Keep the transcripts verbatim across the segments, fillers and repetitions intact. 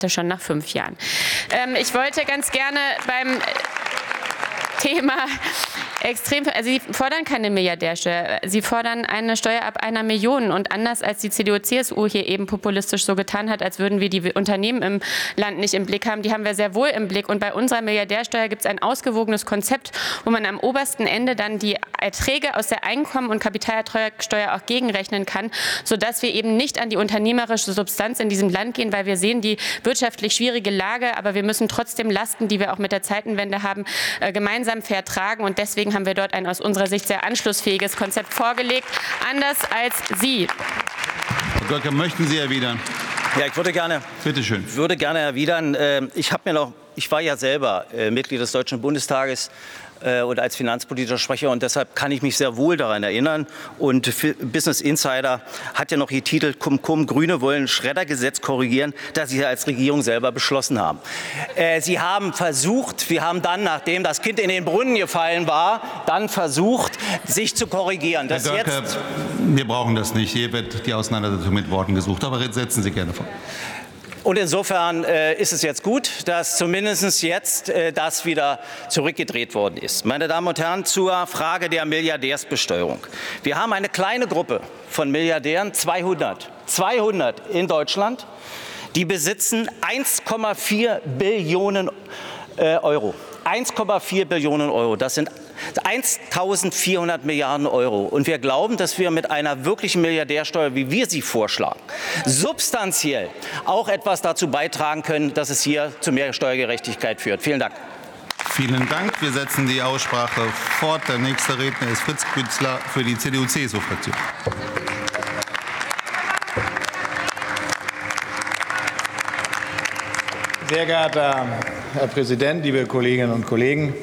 schon nach fünf Jahren. Ähm, ich wollte ganz gerne beim Thema extrem, also Sie fordern keine Milliardärsteuer, Sie fordern eine Steuer ab einer Million und anders als die C D U C S U hier eben populistisch so getan hat, als würden wir die Unternehmen im Land nicht im Blick haben, die haben wir sehr wohl im Blick und bei unserer Milliardärsteuer gibt es ein ausgewogenes Konzept, wo man am obersten Ende dann die Erträge aus der Einkommen- und Kapitalertragssteuer auch gegenrechnen kann, sodass wir eben nicht an die unternehmerische Substanz in diesem Land gehen, weil wir sehen die wirtschaftlich schwierige Lage, aber wir müssen trotzdem Lasten, die wir auch mit der Zeitenwende haben, gemeinsam fair tragen und deswegen haben wir dort ein aus unserer Sicht sehr anschlussfähiges Konzept vorgelegt, anders als Sie. Herr Göcke, möchten Sie erwidern? Ja, ich würde gerne, Bitte schön. würde gerne erwidern. Ich habe mir noch, ich war ja selber Mitglied des Deutschen Bundestages und als finanzpolitischer Sprecher und deshalb kann ich mich sehr wohl daran erinnern. Und Business Insider hat ja noch die Titel Kum Kum, Grüne wollen Schreddergesetz korrigieren, das sie als Regierung selber beschlossen haben. Äh, sie haben versucht, wir haben dann, nachdem das Kind in den Brunnen gefallen war, dann versucht, sich zu korrigieren. Herr Göcke, jetzt wir brauchen das nicht. Hier wird die Auseinandersetzung mit Worten gesucht. Aber setzen Sie gerne vor. Und insofern äh, ist es jetzt gut, dass zumindest jetzt äh, das wieder zurückgedreht worden ist. Meine Damen und Herren, zur Frage der Milliardärsbesteuerung. Wir haben eine kleine Gruppe von Milliardären, zweihundert, zweihundert in Deutschland, die besitzen eins Komma vier Billionen äh, Euro. eins Komma vier Billionen Euro, das sind eintausendvierhundert Milliarden Euro. Und wir glauben, dass wir mit einer wirklichen Milliardärsteuer, wie wir sie vorschlagen, substanziell auch etwas dazu beitragen können, dass es hier zu mehr Steuergerechtigkeit führt. Vielen Dank. Vielen Dank. Wir setzen die Aussprache fort. Der nächste Redner ist Fritz Kützler für die C D U C S U-Fraktion. Sehr geehrter Herr Präsident, liebe Kolleginnen und Kollegen!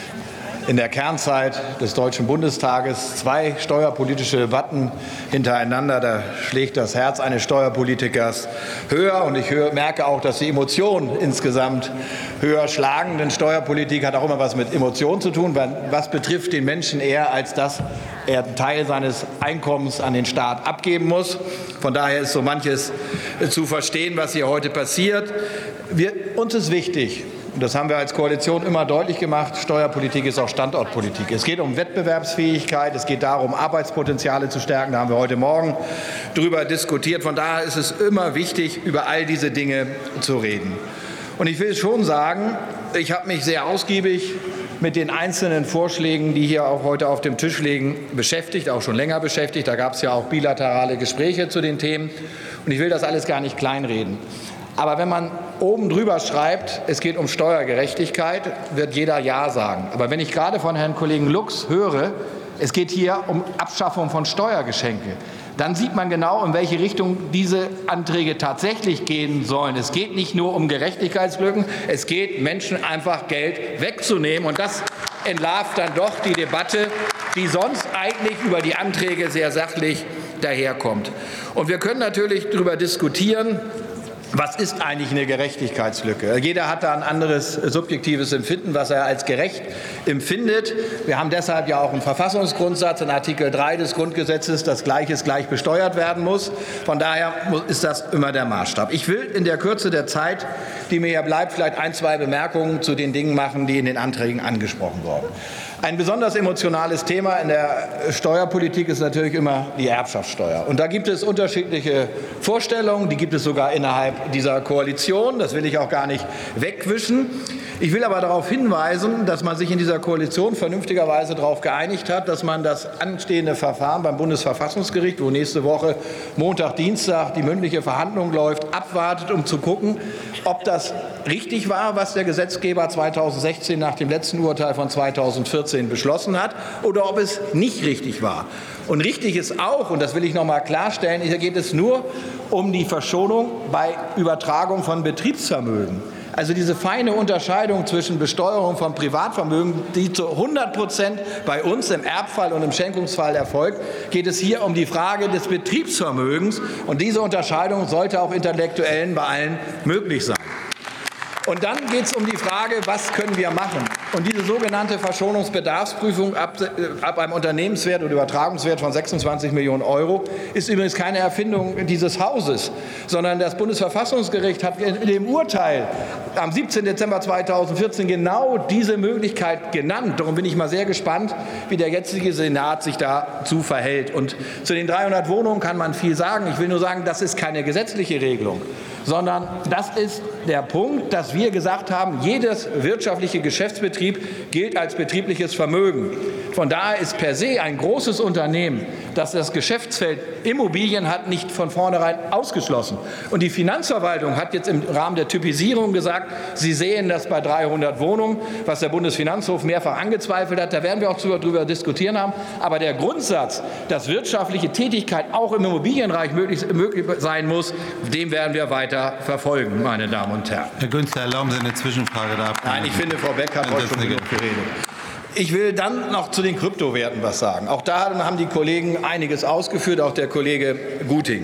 In der Kernzeit des Deutschen Bundestages zwei steuerpolitische Debatten hintereinander, da schlägt das Herz eines Steuerpolitikers höher. Und ich höre, merke auch, dass die Emotionen insgesamt höher schlagen. Denn Steuerpolitik hat auch immer was mit Emotionen zu tun. Was betrifft den Menschen eher, als dass er einen Teil seines Einkommens an den Staat abgeben muss. Von daher ist so manches zu verstehen, was hier heute passiert. Wir, uns ist wichtig, und das haben wir als Koalition immer deutlich gemacht, Steuerpolitik ist auch Standortpolitik. Es geht um Wettbewerbsfähigkeit, es geht darum, Arbeitspotenziale zu stärken. Da haben wir heute Morgen darüber diskutiert. Von daher ist es immer wichtig, über all diese Dinge zu reden. Und ich will schon sagen, ich habe mich sehr ausgiebig mit den einzelnen Vorschlägen, die hier auch heute auf dem Tisch liegen, beschäftigt, auch schon länger beschäftigt. Da gab es ja auch bilaterale Gespräche zu den Themen. Und ich will das alles gar nicht kleinreden. Aber wenn man oben drüber schreibt, es geht um Steuergerechtigkeit, wird jeder Ja sagen. Aber wenn ich gerade von Herrn Kollegen Lux höre, es geht hier um Abschaffung von Steuergeschenke, dann sieht man genau, in welche Richtung diese Anträge tatsächlich gehen sollen. Es geht nicht nur um Gerechtigkeitslücken, es geht, Menschen einfach Geld wegzunehmen. Und das entlarvt dann doch die Debatte, die sonst eigentlich über die Anträge sehr sachlich daherkommt. Und wir können natürlich darüber diskutieren, was ist eigentlich eine Gerechtigkeitslücke? Jeder hat da ein anderes subjektives Empfinden, was er als gerecht empfindet. Wir haben deshalb ja auch einen Verfassungsgrundsatz in Artikel drei des Grundgesetzes, dass Gleiches gleich besteuert werden muss. Von daher ist das immer der Maßstab. Ich will in der Kürze der Zeit, die mir hier bleibt, vielleicht ein, zwei Bemerkungen zu den Dingen machen, die in den Anträgen angesprochen wurden. Ein besonders emotionales Thema in der Steuerpolitik ist natürlich immer die Erbschaftssteuer. Und da gibt es unterschiedliche Vorstellungen, die gibt es sogar innerhalb dieser Koalition. Das will ich auch gar nicht wegwischen. Ich will aber darauf hinweisen, dass man sich in dieser Koalition vernünftigerweise darauf geeinigt hat, dass man das anstehende Verfahren beim Bundesverfassungsgericht, wo nächste Woche Montag, Dienstag die mündliche Verhandlung läuft, abwartet, um zu gucken, ob das richtig war, was der Gesetzgeber zweitausendsechzehn nach dem letzten Urteil von zweitausendvierzehn beschlossen hat, oder ob es nicht richtig war. Und richtig ist auch, und das will ich noch mal klarstellen, hier geht es nur um die Verschonung bei Übertragung von Betriebsvermögen. Also diese feine Unterscheidung zwischen Besteuerung von Privatvermögen, die zu hundert Prozent bei uns im Erbfall und im Schenkungsfall erfolgt, geht es hier um die Frage des Betriebsvermögens. Und diese Unterscheidung sollte auch Intellektuellen bei allen möglich sein. Und dann geht es um die Frage, was können wir machen? Und diese sogenannte Verschonungsbedarfsprüfung ab, ab einem Unternehmenswert oder Übertragungswert von sechsundzwanzig Millionen Euro ist übrigens keine Erfindung dieses Hauses, sondern das Bundesverfassungsgericht hat in dem Urteil am siebzehnten Dezember zweitausendvierzehn genau diese Möglichkeit genannt. Darum bin ich mal sehr gespannt, wie der jetzige Senat sich dazu verhält. Und zu den dreihundert Wohnungen kann man viel sagen. Ich will nur sagen, das ist keine gesetzliche Regelung, sondern das ist der Punkt, dass wir gesagt haben, jedes wirtschaftliche Geschäftsbetrieb gilt als betriebliches Vermögen. Von daher ist per se ein großes Unternehmen, das das Geschäftsfeld Immobilien hat, nicht von vornherein ausgeschlossen. Und die Finanzverwaltung hat jetzt im Rahmen der Typisierung gesagt, sie sehen das bei dreihundert Wohnungen, was der Bundesfinanzhof mehrfach angezweifelt hat. Da werden wir auch darüber diskutieren haben. Aber der Grundsatz, dass wirtschaftliche Tätigkeit auch im Immobilienbereich möglich, möglich sein muss, dem werden wir weiter verfolgen, meine Damen und Herren. Herr Günzler, erlauben Sie eine Zwischenfrage da? Nein, ich finde, Frau Beck hat heute schon genug geredet. Ich will dann noch zu den Kryptowerten was sagen. Auch da haben die Kollegen einiges ausgeführt, auch der Kollege Guting.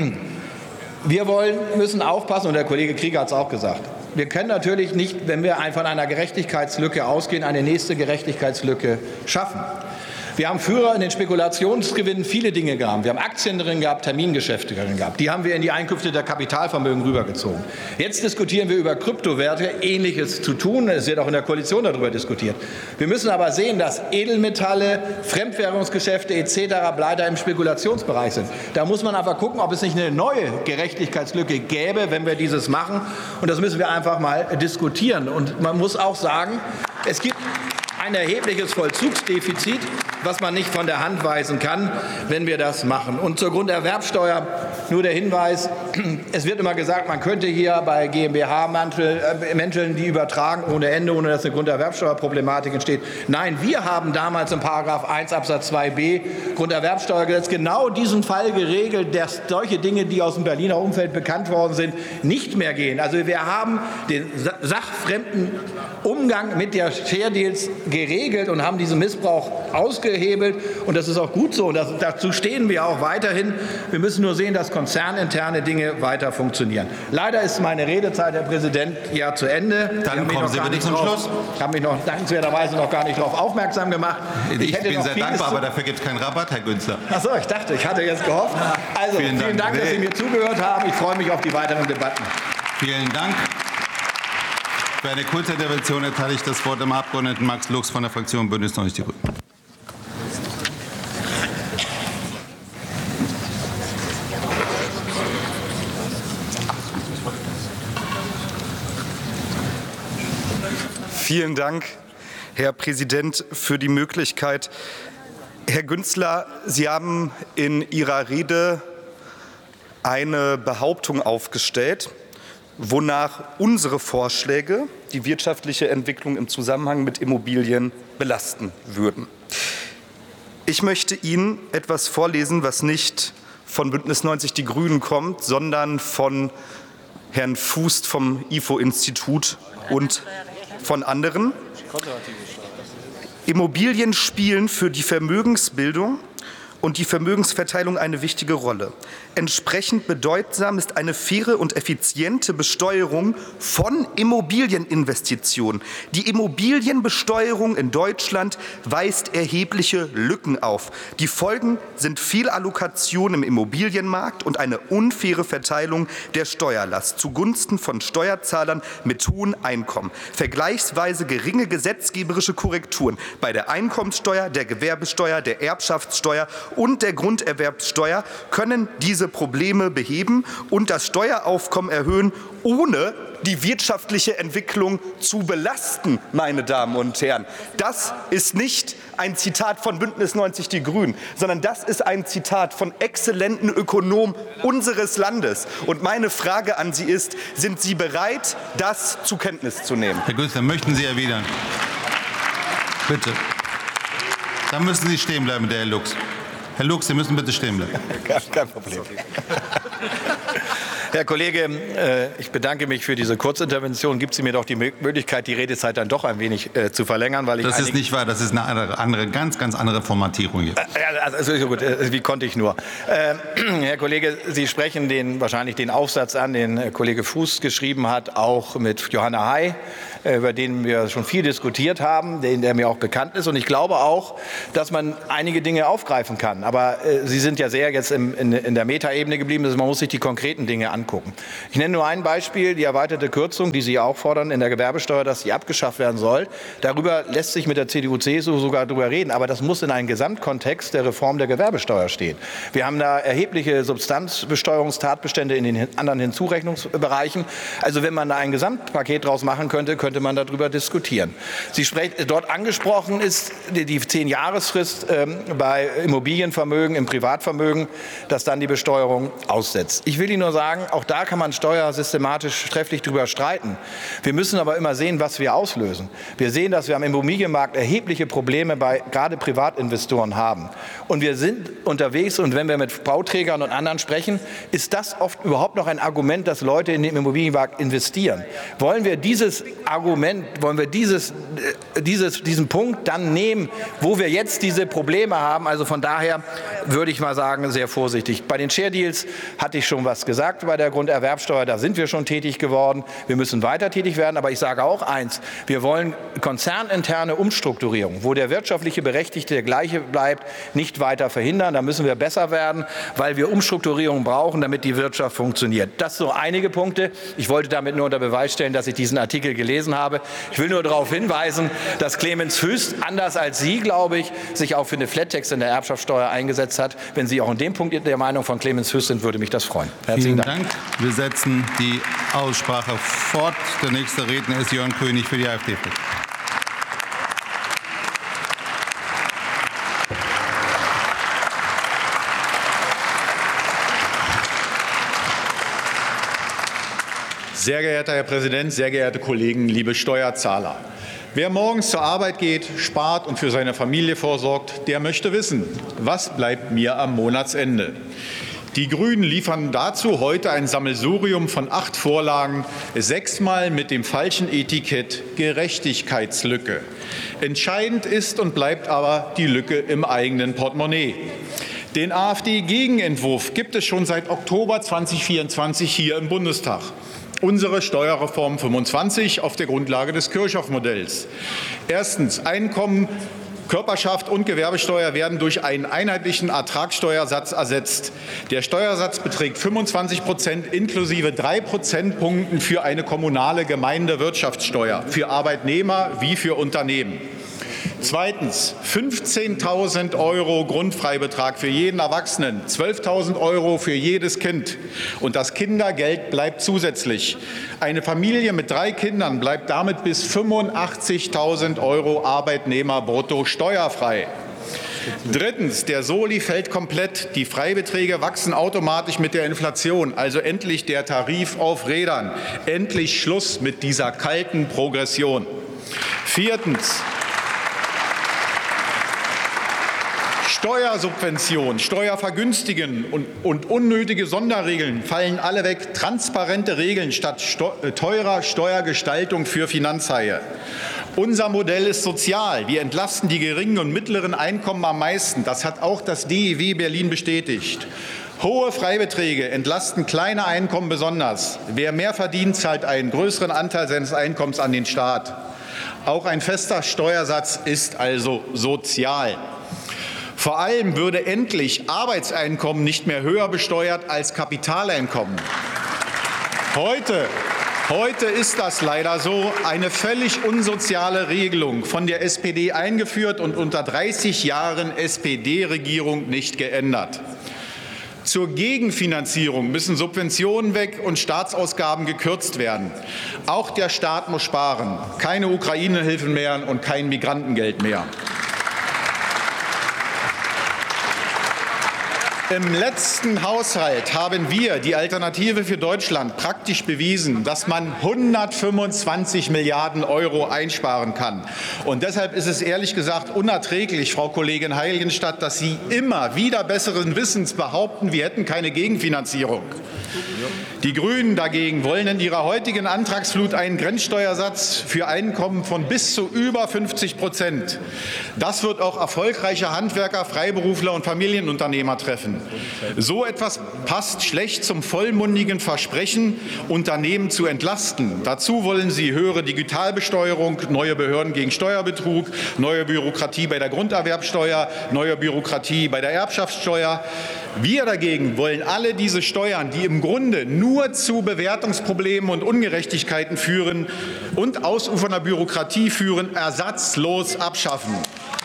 Wir wollen, müssen aufpassen, und der Kollege Krieger hat es auch gesagt, wir können natürlich nicht, wenn wir von einer Gerechtigkeitslücke ausgehen, eine nächste Gerechtigkeitslücke schaffen. Wir haben früher in den Spekulationsgewinnen viele Dinge gehabt. Wir haben Aktien drin gehabt, Termingeschäfte drin gehabt. Die haben wir in die Einkünfte der Kapitalvermögen rübergezogen. Jetzt diskutieren wir über Kryptowerte, Ähnliches zu tun. Es wird auch in der Koalition darüber diskutiert. Wir müssen aber sehen, dass Edelmetalle, Fremdwährungsgeschäfte et cetera leider im Spekulationsbereich sind. Da muss man einfach gucken, ob es nicht eine neue Gerechtigkeitslücke gäbe, wenn wir dieses machen. Und das müssen wir einfach mal diskutieren. Und man muss auch sagen, es gibt ein erhebliches Vollzugsdefizit, was man nicht von der Hand weisen kann, wenn wir das machen. Und zur Grunderwerbsteuer nur der Hinweis, es wird immer gesagt, man könnte hier bei GmbH-Mänteln die übertragen ohne Ende, ohne dass eine Grunderwerbsteuerproblematik entsteht. Nein, wir haben damals in Paragraph eins Absatz zwei b Grunderwerbsteuergesetz genau diesen Fall geregelt, dass solche Dinge, die aus dem Berliner Umfeld bekannt worden sind, nicht mehr gehen. Also wir haben den sachfremden Umgang mit der Share Deals geregelt und haben diesen Missbrauch ausgehebelt. Und das ist auch gut so. Und das, dazu stehen wir auch weiterhin. Wir müssen nur sehen, dass konzerninterne Dinge weiter funktionieren. Leider ist meine Redezeit, Herr Präsident, ja zu Ende. Dann kommen Sie bitte zum Schluss. Ich habe mich noch dankenswerterweise noch gar nicht darauf aufmerksam gemacht. Ich, ich bin sehr dankbar, aber dafür gibt es keinen Rabatt, Herr Günzler. Ach so, ich dachte, ich hatte jetzt gehofft. Also vielen, vielen Dank, Dank dass Sie mir zugehört haben. Ich freue mich auf die weiteren Debatten. Vielen Dank. Für eine Kurzintervention erteile ich das Wort dem Abgeordneten Max Lux von der Fraktion Bündnis neunzig Die Grünen. Vielen Dank, Herr Präsident, für die Möglichkeit. Herr Günzler, Sie haben in Ihrer Rede eine Behauptung aufgestellt, wonach unsere Vorschläge die wirtschaftliche Entwicklung im Zusammenhang mit Immobilien belasten würden. Ich möchte Ihnen etwas vorlesen, was nicht von Bündnis neunzig Die Grünen kommt, sondern von Herrn Fußt vom I F O-Institut und von anderen. Immobilien spielen für die Vermögensbildung und die Vermögensverteilung eine wichtige Rolle. Entsprechend bedeutsam ist eine faire und effiziente Besteuerung von Immobilieninvestitionen. Die Immobilienbesteuerung in Deutschland weist erhebliche Lücken auf. Die Folgen sind Fehlallokation im Immobilienmarkt und eine unfaire Verteilung der Steuerlast zugunsten von Steuerzahlern mit hohen Einkommen. Vergleichsweise geringe gesetzgeberische Korrekturen bei der Einkommenssteuer, der Gewerbesteuer, der Erbschaftssteuer und der Grunderwerbssteuer können diese Probleme beheben und das Steueraufkommen erhöhen, ohne die wirtschaftliche Entwicklung zu belasten, meine Damen und Herren. Das ist nicht ein Zitat von Bündnis neunzig Die Grünen, sondern das ist ein Zitat von exzellenten Ökonomen unseres Landes. Und meine Frage an Sie ist, sind Sie bereit, das zur Kenntnis zu nehmen? Herr Günzler, möchten Sie erwidern? Bitte. Dann müssen Sie stehen bleiben, der Herr Lux. Herr Lux, Sie müssen bitte stehen bleiben. Kein Problem. Herr Kollege, ich bedanke mich für diese Kurzintervention. Gibt Sie mir doch die Möglichkeit, die Redezeit dann doch ein wenig zu verlängern, weil ich das ist nicht wahr. Das ist eine andere, andere, ganz, ganz andere Formatierung hier. Also gut, wie konnte ich nur? Äh, Herr Kollege, Sie sprechen den wahrscheinlich den Aufsatz an, den Kollege Fuß geschrieben hat, auch mit Johanna Hay, über den wir schon viel diskutiert haben, den, der mir auch bekannt ist. Und ich glaube auch, dass man einige Dinge aufgreifen kann. Aber äh, Sie sind ja sehr jetzt im, in, in der Metaebene geblieben. Also man muss sich die konkreten Dinge angucken. Ich nenne nur ein Beispiel, die erweiterte Kürzung, die Sie auch fordern in der Gewerbesteuer, dass sie abgeschafft werden soll. Darüber lässt sich mit der C D U C S U sogar darüber reden. Aber das muss in einem Gesamtkontext der Reform der Gewerbesteuer stehen. Wir haben da erhebliche Substanzbesteuerungstatbestände in den anderen Hinzurechnungsbereichen. Also wenn man da ein Gesamtpaket draus machen könnte, könnte man darüber diskutieren. Sie sprechen, dort angesprochen ist die Zehn-Jahresfrist ähm, bei Immobilienvermögen, im Privatvermögen, dass dann die Besteuerung aussetzt. Ich will Ihnen nur sagen, auch da kann man steuersystematisch trefflich drüber streiten. Wir müssen aber immer sehen, was wir auslösen. Wir sehen, dass wir am Immobilienmarkt erhebliche Probleme bei gerade Privatinvestoren haben. Und wir sind unterwegs, und wenn wir mit Bauträgern und anderen sprechen, ist das oft überhaupt noch ein Argument, dass Leute in den Immobilienmarkt investieren. Wollen wir dieses Argument, wollen wir dieses, dieses, diesen Punkt dann nehmen, wo wir jetzt diese Probleme haben? Also von daher würde ich mal sagen, sehr vorsichtig. Bei den Share Deals hatte ich schon was gesagt, bei der Grunderwerbsteuer, da sind wir schon tätig geworden. Wir müssen weiter tätig werden, aber ich sage auch eins, wir wollen konzerninterne Umstrukturierung, wo der wirtschaftliche Berechtigte der gleiche bleibt, nicht weiter verhindern. Da müssen wir besser werden, weil wir Umstrukturierung brauchen, damit die Wirtschaft funktioniert. Das sind so einige Punkte. Ich wollte damit nur unter Beweis stellen, dass ich diesen Artikel gelesen habe. Ich will nur darauf hinweisen, dass Clemens Hüst, anders als Sie, glaube ich, sich auch für eine Flat-Tax in der Erbschaftssteuer eingesetzt hat. Wenn Sie auch in dem Punkt der Meinung von Clemens Hüst sind, würde mich das freuen. Herzlichen Vielen Dank. Dank. Wir setzen die Aussprache fort. Der nächste Redner ist Jörn König für die AfD. Sehr geehrter Herr Präsident, sehr geehrte Kollegen, liebe Steuerzahler! Wer morgens zur Arbeit geht, spart und für seine Familie vorsorgt, der möchte wissen, was bleibt mir am Monatsende? Die Grünen liefern dazu heute ein Sammelsurium von acht Vorlagen, sechsmal mit dem falschen Etikett Gerechtigkeitslücke. Entscheidend ist und bleibt aber die Lücke im eigenen Portemonnaie. Den AfD-Gegenentwurf gibt es schon seit Oktober zweitausendvierundzwanzig hier im Bundestag. Unsere Steuerreform fünfundzwanzig auf der Grundlage des Kirchhoff-Modells. Erstens, Einkommen, Körperschaft und Gewerbesteuer werden durch einen einheitlichen Ertragssteuersatz ersetzt. Der Steuersatz beträgt fünfundzwanzig Prozent inklusive drei Prozentpunkten für eine kommunale Gemeindewirtschaftssteuer, für Arbeitnehmer wie für Unternehmen. Zweitens, fünfzehntausend Euro Grundfreibetrag für jeden Erwachsenen, zwölftausend Euro für jedes Kind. Und das Kindergeld bleibt zusätzlich. Eine Familie mit drei Kindern bleibt damit bis fünfundachtzigtausend Euro Arbeitnehmer brutto steuerfrei. Drittens, der Soli fällt komplett. Die Freibeträge wachsen automatisch mit der Inflation. Also endlich der Tarif auf Rädern. Endlich Schluss mit dieser kalten Progression. Viertens, Steuersubvention, Steuervergünstigen und, und unnötige Sonderregeln fallen alle weg. Transparente Regeln statt sto- teurer Steuergestaltung für Finanzhaie. Unser Modell ist sozial. Wir entlasten die geringen und mittleren Einkommen am meisten. Das hat auch das D I W Berlin bestätigt. Hohe Freibeträge entlasten kleine Einkommen besonders. Wer mehr verdient, zahlt einen größeren Anteil seines Einkommens an den Staat. Auch ein fester Steuersatz ist also sozial. Vor allem würde endlich Arbeitseinkommen nicht mehr höher besteuert als Kapitaleinkommen. Heute, heute ist das leider so, eine völlig unsoziale Regelung, von der S P D eingeführt und unter dreißig Jahren S P D-Regierung nicht geändert. Zur Gegenfinanzierung müssen Subventionen weg und Staatsausgaben gekürzt werden. Auch der Staat muss sparen. Keine Ukraine-Hilfen mehr und kein Migrantengeld mehr. Im letzten Haushalt haben wir, die Alternative für Deutschland, praktisch bewiesen, dass man hundertfünfundzwanzig Milliarden Euro einsparen kann. Und deshalb ist es ehrlich gesagt unerträglich, Frau Kollegin Heiligenstadt, dass Sie immer wieder besseren Wissens behaupten, wir hätten keine Gegenfinanzierung. Die Grünen dagegen wollen in ihrer heutigen Antragsflut einen Grenzsteuersatz für Einkommen von bis zu über fünfzig Prozent. Das wird auch erfolgreiche Handwerker, Freiberufler und Familienunternehmer treffen. So etwas passt schlecht zum vollmundigen Versprechen, Unternehmen zu entlasten. Dazu wollen Sie höhere Digitalbesteuerung, neue Behörden gegen Steuerbetrug, neue Bürokratie bei der Grunderwerbsteuer, neue Bürokratie bei der Erbschaftssteuer. Wir dagegen wollen alle diese Steuern, die im Grunde nur zu Bewertungsproblemen und Ungerechtigkeiten führen und ausufernder Bürokratie führen, ersatzlos abschaffen.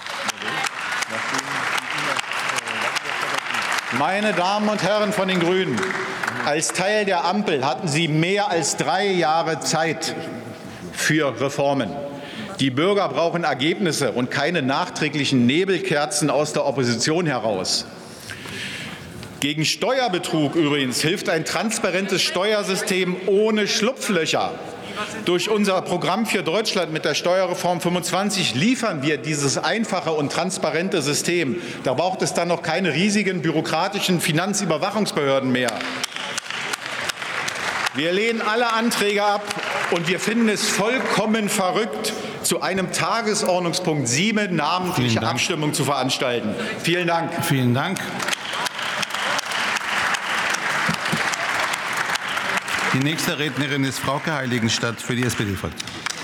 Meine Damen und Herren von den Grünen, als Teil der Ampel hatten Sie mehr als drei Jahre Zeit für Reformen. Die Bürger brauchen Ergebnisse und keine nachträglichen Nebelkerzen aus der Opposition heraus. Gegen Steuerbetrug übrigens hilft ein transparentes Steuersystem ohne Schlupflöcher. Durch unser Programm für Deutschland mit der Steuerreform fünfundzwanzig liefern wir dieses einfache und transparente System. Da braucht es dann noch keine riesigen bürokratischen Finanzüberwachungsbehörden mehr. Wir lehnen alle Anträge ab und wir finden es vollkommen verrückt, zu einem Tagesordnungspunkt sieben namentliche Abstimmung zu veranstalten. Vielen Dank. Vielen Dank. Die nächste Rednerin ist Frauke Heiligenstadt für die S P D-Fraktion.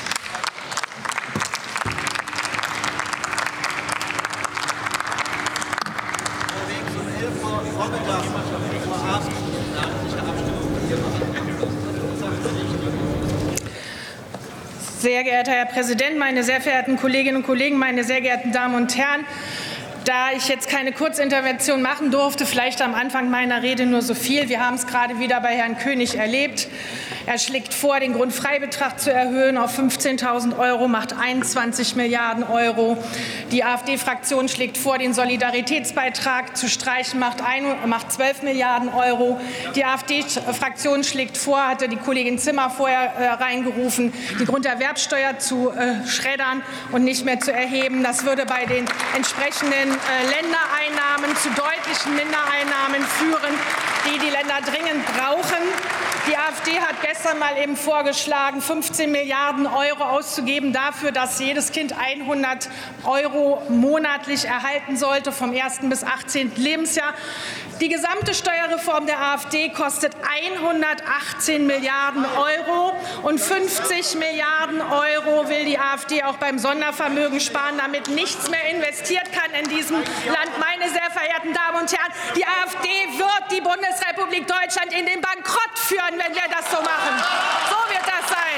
Sehr geehrter Herr Präsident, meine sehr verehrten Kolleginnen und Kollegen, meine sehr geehrten Damen und Herren! Da ich jetzt keine Kurzintervention machen durfte, vielleicht am Anfang meiner Rede nur so viel. Wir haben es gerade wieder bei Herrn König erlebt. Er schlägt vor, den Grundfreibetrag zu erhöhen auf fünfzehntausend Euro, macht einundzwanzig Milliarden Euro. Die AfD-Fraktion schlägt vor, den Solidaritätsbeitrag zu streichen, macht, macht zwölf Milliarden Euro. Die AfD-Fraktion schlägt vor, hatte die Kollegin Zimmer vorher äh, reingerufen, die Grunderwerbsteuer zu äh, schreddern und nicht mehr zu erheben. Das würde bei den entsprechenden Ländereinnahmen zu deutlichen Mindereinnahmen führen, die die Länder dringend brauchen. Die AfD hat gestern mal eben vorgeschlagen, fünfzehn Milliarden Euro auszugeben dafür, dass jedes Kind hundert Euro monatlich erhalten sollte vom ersten bis achtzehnten Lebensjahr. Die gesamte Steuerreform der AfD kostet hundertachtzehn Milliarden Euro und fünfzig Milliarden Euro will die AfD auch beim Sondervermögen sparen, damit nichts mehr investiert kann in diesem Land. Meine sehr verehrten Damen und Herren, die AfD wird die Bundesrepublik Deutschland in den Bankrott führen, wenn wir das so machen. So wird das sein.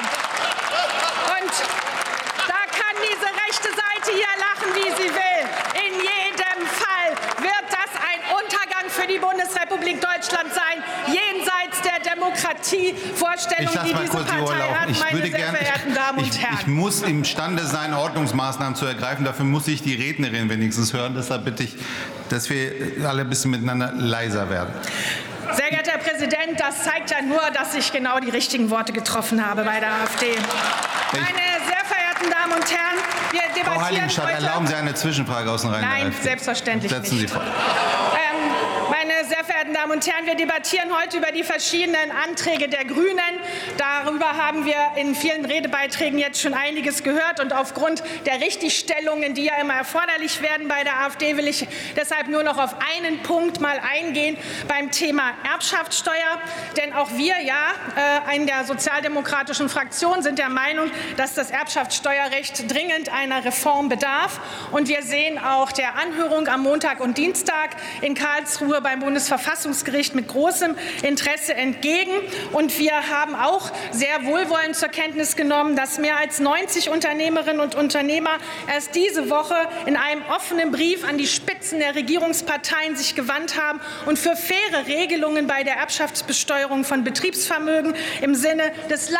Und da kann diese rechte Seite hier lachen, wie sie will. In jedem Fall wird das ein Untergang für die Bundesrepublik Deutschland sein, jenseits der Demokratievorstellung, die diese Partei hat, ich meine sehr gern, verehrten Damen und ich, Herren. Ich muss imstande sein, Ordnungsmaßnahmen zu ergreifen. Dafür muss ich die Rednerin wenigstens hören. Deshalb bitte ich, dass wir alle ein bisschen miteinander leiser werden. Sehr geehrter Herr Präsident, das zeigt ja nur, dass ich genau die richtigen Worte getroffen habe bei der AfD. Meine sehr verehrten Damen und Herren, wir debattieren Frau Heiligenstadt, heute... erlauben Sie eine Zwischenfrage aus den Reihen Nein, der AfD? selbstverständlich Setzen nicht. Sie fort. Ähm, meine sehr verehrten Damen und Herren, wir debattieren heute über die verschiedenen Anträge der Grünen. Darüber haben wir in vielen Redebeiträgen jetzt schon einiges gehört. Und aufgrund der Richtigstellungen, die ja immer erforderlich werden bei der AfD, will ich deshalb nur noch auf einen Punkt mal eingehen beim Thema Erbschaftssteuer. Denn auch wir ja äh, in der sozialdemokratischen Fraktion sind der Meinung, dass das Erbschaftssteuerrecht dringend einer Reform bedarf. Und wir sehen auch der Anhörung am Montag und Dienstag in Karlsruhe beim Bundesverfassungsgericht mit großem Interesse entgegen. Und wir haben auch sehr wohlwollend zur Kenntnis genommen, dass mehr als neunzig Unternehmerinnen und Unternehmer erst diese Woche in einem offenen Brief an die Spitzen der Regierungsparteien sich gewandt haben und für faire Regelungen bei der Erbschaftsbesteuerung von Betriebsvermögen im Sinne des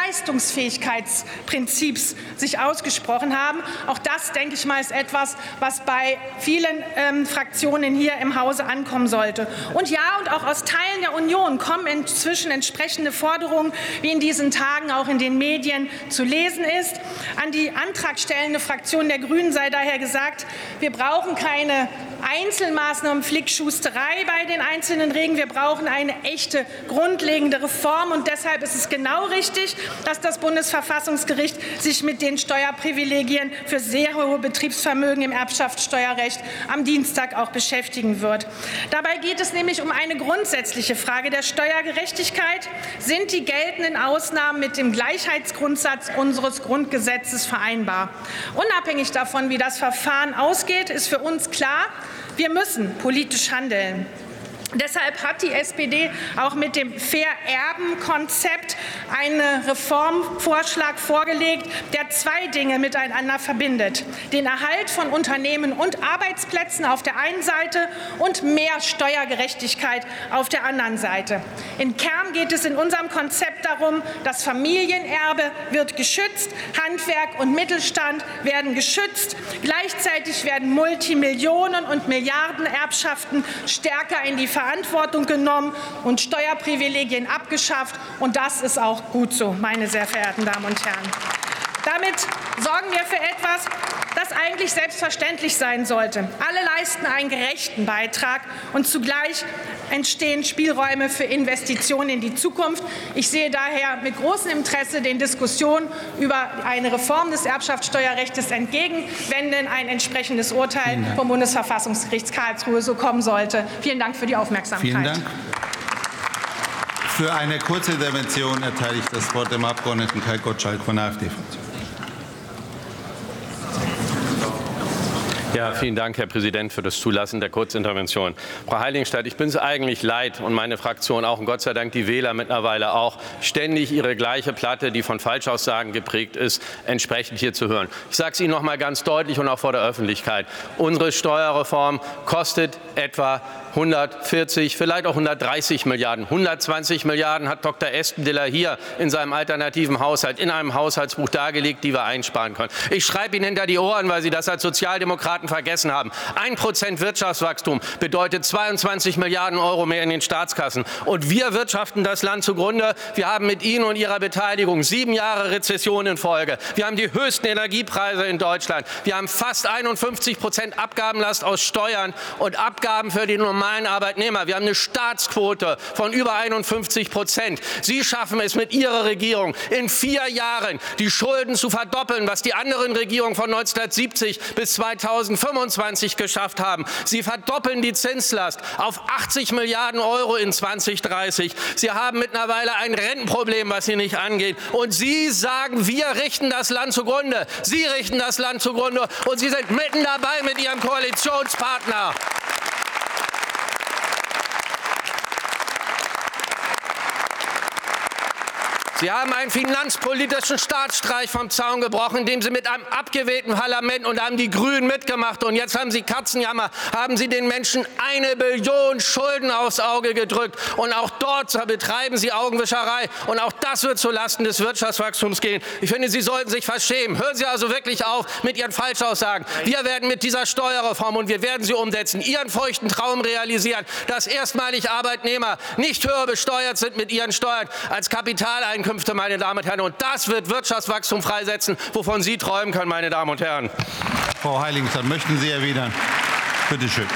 Leistungsfähigkeitsprinzips sich ausgesprochen haben. Auch das, denke ich mal, ist etwas, was bei vielen ähm, Fraktionen hier im Hause ankommen sollte. Und ja, und auch aus Teilen der Union kommen inzwischen entsprechende Forderungen, wie in diesen Tagen auch in den Medien zu lesen ist. An die antragstellende Fraktion der Grünen sei daher gesagt, wir brauchen keine Einzelmaßnahmen, Flickschusterei bei den einzelnen Regeln. Wir brauchen eine echte, grundlegende Reform. Und deshalb ist es genau richtig, dass das Bundesverfassungsgericht sich mit den Steuerprivilegien für sehr hohe Betriebsvermögen im Erbschaftssteuerrecht am Dienstag auch beschäftigen wird. Dabei geht es nämlich um eine grundsätzliche Frage der Steuergerechtigkeit. Sind die geltenden Ausnahmen mit dem Gleichheitsgrundsatz unseres Grundgesetzes vereinbar? Unabhängig davon, wie das Verfahren ausgeht, ist für uns klar, wir müssen politisch handeln. Deshalb hat die S P D auch mit dem Fair-Erben-Konzept einen Reformvorschlag vorgelegt, der zwei Dinge miteinander verbindet. Den Erhalt von Unternehmen und Arbeitsplätzen auf der einen Seite und mehr Steuergerechtigkeit auf der anderen Seite. Im Kern geht es in unserem Konzept darum, das Familienerbe wird geschützt, Handwerk und Mittelstand werden geschützt. Gleichzeitig werden Multimillionen- und Milliardenerbschaften stärker in die Verantwortung genommen und Steuerprivilegien abgeschafft. Und das ist auch gut so, meine sehr verehrten Damen und Herren. Damit sorgen wir für etwas, das eigentlich selbstverständlich sein sollte. Alle leisten einen gerechten Beitrag und zugleich entstehen Spielräume für Investitionen in die Zukunft. Ich sehe daher mit großem Interesse den Diskussionen über eine Reform des Erbschaftssteuerrechts entgegen, wenn denn ein entsprechendes Urteil vom Bundesverfassungsgericht Karlsruhe so kommen sollte. Vielen Dank für die Aufmerksamkeit. Vielen Dank. Für eine kurze Intervention erteile ich das Wort dem Abgeordneten Kai Gottschalk von der AfD-Fraktion. Ja, vielen Dank, Herr Präsident, für das Zulassen der Kurzintervention. Frau Heiligenstadt, ich bin es eigentlich leid und meine Fraktion auch und Gott sei Dank die Wähler mittlerweile auch, ständig ihre gleiche Platte, die von Falschaussagen geprägt ist, entsprechend hier zu hören. Ich sage es Ihnen noch mal ganz deutlich und auch vor der Öffentlichkeit. Unsere Steuerreform kostet etwa hundertvierzig, vielleicht auch hundertdreißig Milliarden. hundertzwanzig Milliarden hat Doktor Espendiller hier in seinem alternativen Haushalt, in einem Haushaltsbuch dargelegt, die wir einsparen können. Ich schreibe Ihnen hinter die Ohren, weil Sie das als Sozialdemokraten vergessen haben. Ein Prozent Wirtschaftswachstum bedeutet zweiundzwanzig Milliarden Euro mehr in den Staatskassen. Und wir wirtschaften das Land zugrunde. Wir haben mit Ihnen und Ihrer Beteiligung sieben Jahre Rezession in Folge. Wir haben die höchsten Energiepreise in Deutschland. Wir haben fast einundfünfzig Prozent Abgabenlast aus Steuern und Abgaben für die normalen Arbeitnehmer. Wir haben eine Staatsquote von über einundfünfzig Prozent. Sie schaffen es mit Ihrer Regierung in vier Jahren, die Schulden zu verdoppeln, was die anderen Regierungen von neunzehnhundertsiebzig bis zweitausendfünfundzwanzig geschafft haben. Sie verdoppeln die Zinslast auf achtzig Milliarden Euro in zweitausenddreißig. Sie haben mittlerweile ein Rentenproblem, was Sie nicht angeht. Und Sie sagen, wir richten das Land zugrunde. Sie richten das Land zugrunde. Und Sie sind mitten dabei mit Ihrem Koalitionspartner. Sie haben einen finanzpolitischen Staatsstreich vom Zaun gebrochen, indem Sie mit einem abgewählten Parlament, und da haben die Grünen mitgemacht, und jetzt haben Sie Katzenjammer, haben Sie den Menschen eine Billion Schulden aufs Auge gedrückt. Und auch dort betreiben Sie Augenwischerei. Und auch das wird zulasten des Wirtschaftswachstums gehen. Ich finde, Sie sollten sich verschämen. Hören Sie also wirklich auf mit Ihren Falschaussagen. Wir werden mit dieser Steuerreform, und wir werden sie umsetzen, Ihren feuchten Traum realisieren, dass erstmalig Arbeitnehmer nicht höher besteuert sind mit ihren Steuern als Kapitaleinkünfte. Meine Damen und Herren, und das wird Wirtschaftswachstum freisetzen, wovon Sie träumen können, meine Damen und Herren. Frau Heiligenstadt, möchten Sie erwidern? Bitte schön.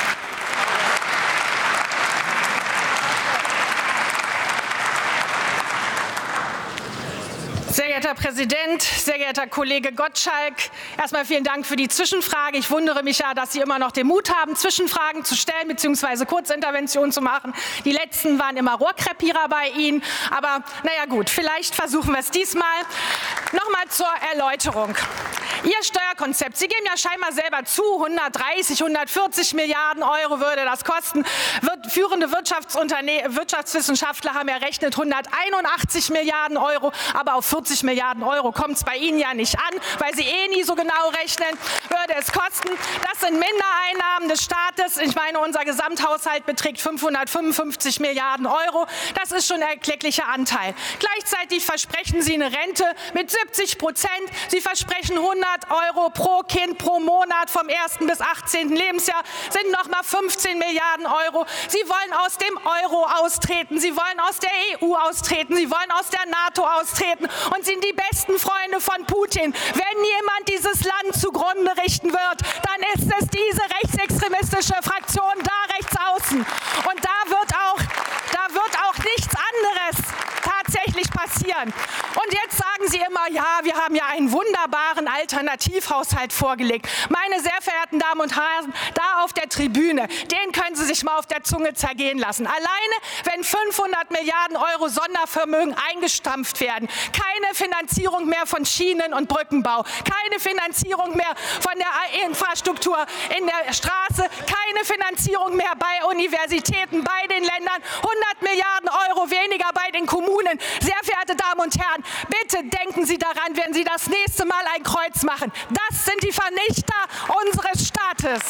Sehr geehrter Herr Präsident, sehr geehrter Kollege Gottschalk, erstmal vielen Dank für die Zwischenfrage. Ich wundere mich ja, dass Sie immer noch den Mut haben, Zwischenfragen zu stellen bzw. Kurzinterventionen zu machen. Die letzten waren immer Rohrkrepierer bei Ihnen. Aber naja gut, vielleicht versuchen wir es diesmal. Noch mal zur Erläuterung. Ihr Steuerkonzept, Sie geben ja scheinbar selber zu, hundertdreißig, hundertvierzig Milliarden Euro würde das kosten. Führende Wirtschaftswissenschaftler haben errechnet hunderteinundachtzig Milliarden Euro, aber auf vierzig Milliarden Euro kommt es bei Ihnen ja nicht an, weil Sie eh nie so genau rechnen, würde es kosten. Das sind Mindereinnahmen des Staates. Ich meine, unser Gesamthaushalt beträgt fünfhundertfünfundfünfzig Milliarden Euro. Das ist schon ein erklecklicher Anteil. Gleichzeitig versprechen Sie eine Rente mit siebzig Prozent. Sie versprechen hundert Euro pro Kind pro Monat vom ersten bis achtzehnten Lebensjahr, sind noch mal fünfzehn Milliarden Euro. Sie wollen aus dem Euro austreten, Sie wollen aus der E U austreten, Sie wollen aus der NATO austreten und sind die besten Freunde von Putin. Wenn jemand dieses Land zugrunde richten wird, dann ist es diese rechtsextremistische Fraktion da rechts außen. Und da wird auch, da wird auch nichts anderes tatsächlich passieren. Und jetzt sagen Sie immer, ja, wir haben ja einen wunderbaren Alternativhaushalt vorgelegt. Meine sehr verehrten Damen und Herren, da auf der Tribüne, den können Sie sich mal auf der Zunge zergehen lassen. Alleine, wenn fünfhundert Milliarden Euro Sondervermögen eingestampft werden, keine Finanzierung mehr von Schienen- und Brückenbau, keine Finanzierung mehr von der Infrastruktur in der Straße, keine Finanzierung mehr bei Universitäten, bei den Ländern, hundert Milliarden Euro weniger bei den Kommunen. Sehr verehrte Damen und Herren, bitte denken Sie daran, wenn Sie das nächste Mal ein Kreuz machen. Das sind die Vernichter unseres Staates.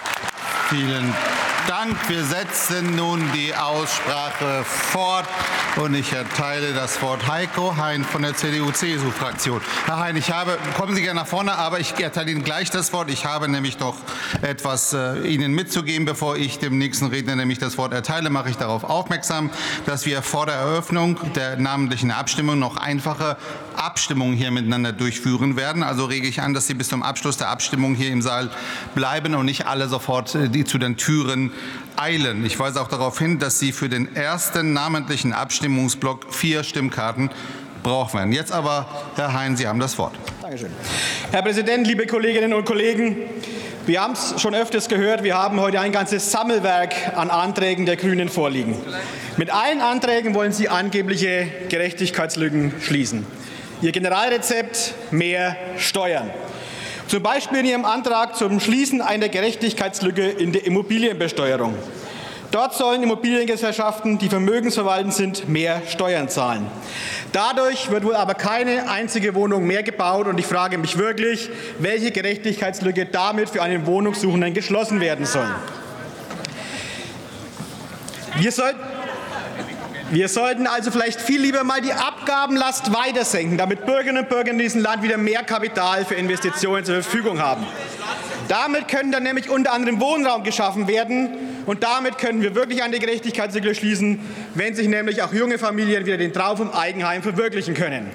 Vielen Dank. Wir setzen nun die Aussprache fort. Und ich erteile das Wort Heiko Hein von der C D U-C S U-Fraktion. Herr Hein, ich habe, kommen Sie gerne nach vorne, aber ich erteile Ihnen gleich das Wort. Ich habe nämlich doch etwas äh, Ihnen mitzugeben. Bevor ich dem nächsten Redner nämlich das Wort erteile, mache ich darauf aufmerksam, dass wir vor der Eröffnung der namentlichen Abstimmung noch einfache Abstimmungen hier miteinander durchführen werden. Also rege ich an, dass Sie bis zum Abschluss der Abstimmung hier im Saal bleiben und nicht alle sofort äh, die zu den Türen eilen. Ich weise auch darauf hin, dass Sie für den ersten namentlichen Abstimmungsblock vier Stimmkarten brauchen werden. Jetzt aber, Herr Hein, Sie haben das Wort. Dankeschön. Herr Präsident, liebe Kolleginnen und Kollegen! Wir haben es schon öfters gehört, wir haben heute ein ganzes Sammelwerk an Anträgen der Grünen vorliegen. Mit allen Anträgen wollen Sie angebliche Gerechtigkeitslücken schließen. Ihr Generalrezept: mehr Steuern. Zum Beispiel in Ihrem Antrag zum Schließen einer Gerechtigkeitslücke in der Immobilienbesteuerung. Dort sollen Immobiliengesellschaften, die vermögensverwaltend sind, mehr Steuern zahlen. Dadurch wird wohl aber keine einzige Wohnung mehr gebaut. Und ich frage mich wirklich, welche Gerechtigkeitslücke damit für einen Wohnungssuchenden geschlossen werden soll. Wir sollten Wir sollten also vielleicht viel lieber mal die Abgabenlast weiter senken, damit Bürgerinnen und Bürger in diesem Land wieder mehr Kapital für Investitionen zur Verfügung haben. Damit können dann nämlich unter anderem Wohnraum geschaffen werden. Und damit können wir wirklich eine Gerechtigkeitslücke schließen, wenn sich nämlich auch junge Familien wieder den Traum vom Eigenheim verwirklichen können.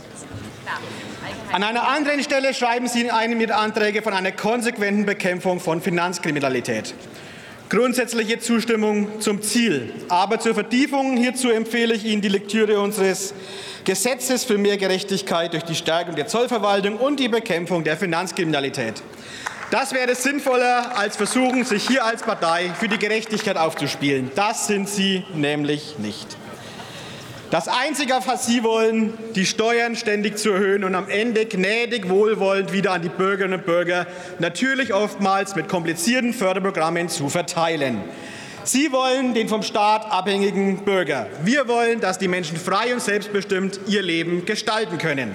An einer anderen Stelle schreiben Sie in einem Ihrer Anträge von einer konsequenten Bekämpfung von Finanzkriminalität. Grundsätzliche Zustimmung zum Ziel. Aber zur Vertiefung hierzu empfehle ich Ihnen die Lektüre unseres Gesetzes für mehr Gerechtigkeit durch die Stärkung der Zollverwaltung und die Bekämpfung der Finanzkriminalität. Das wäre sinnvoller, als versuchen, sich hier als Partei für die Gerechtigkeit aufzuspielen. Das sind Sie nämlich nicht. Das Einzige, was Sie wollen, die Steuern ständig zu erhöhen und am Ende gnädig wohlwollend wieder an die Bürgerinnen und Bürger, natürlich oftmals mit komplizierten Förderprogrammen, zu verteilen. Sie wollen den vom Staat abhängigen Bürger. Wir wollen, dass die Menschen frei und selbstbestimmt ihr Leben gestalten können.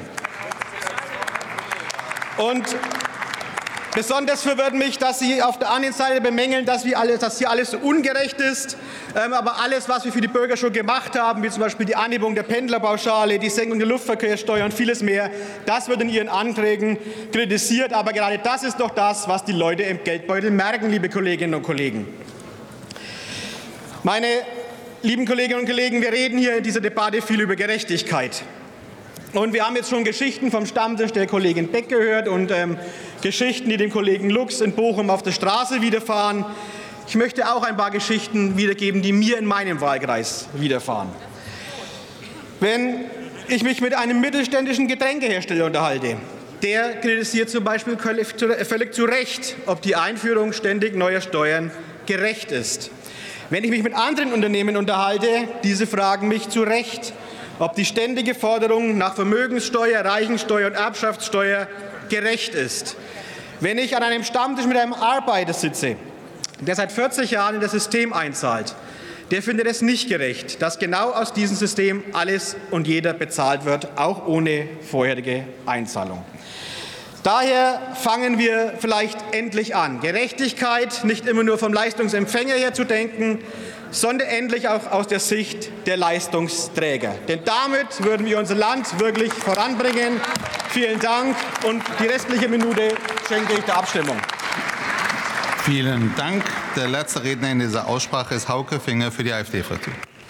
Und besonders verwirrt mich, dass Sie auf der anderen Seite bemängeln, dass, wir alles, dass hier alles so ungerecht ist. Ähm, aber alles, was wir für die Bürger schon gemacht haben, wie zum Beispiel die Anhebung der Pendlerpauschale, die Senkung der Luftverkehrssteuer und vieles mehr, das wird in Ihren Anträgen kritisiert. Aber gerade das ist doch das, was die Leute im Geldbeutel merken, liebe Kolleginnen und Kollegen. Meine lieben Kolleginnen und Kollegen, wir reden hier in dieser Debatte viel über Gerechtigkeit. Und wir haben jetzt schon Geschichten vom Stammtisch der Kollegin Beck gehört und ähm, Geschichten, die dem Kollegen Lux in Bochum auf der Straße widerfahren. Ich möchte auch ein paar Geschichten wiedergeben, die mir in meinem Wahlkreis widerfahren. Wenn ich mich mit einem mittelständischen Getränkehersteller unterhalte, der kritisiert zum Beispiel völlig zu Recht, ob die Einführung ständig neuer Steuern gerecht ist. Wenn ich mich mit anderen Unternehmen unterhalte, diese fragen mich zu Recht, ob die ständige Forderung nach Vermögenssteuer, Reichensteuer und Erbschaftssteuer gerecht ist. Wenn ich an einem Stammtisch mit einem Arbeiter sitze, der seit vierzig Jahren in das System einzahlt, der findet es nicht gerecht, dass genau aus diesem System alles und jeder bezahlt wird, auch ohne vorherige Einzahlung. Daher fangen wir vielleicht endlich an, Gerechtigkeit nicht immer nur vom Leistungsempfänger her zu denken, sondern endlich auch aus der Sicht der Leistungsträger. Denn damit würden wir unser Land wirklich voranbringen. Vielen Dank, und die restliche Minute schenke ich der Abstimmung. Vielen Dank. Der letzte Redner in dieser Aussprache ist Hauke Finger für die AfD-Fraktion.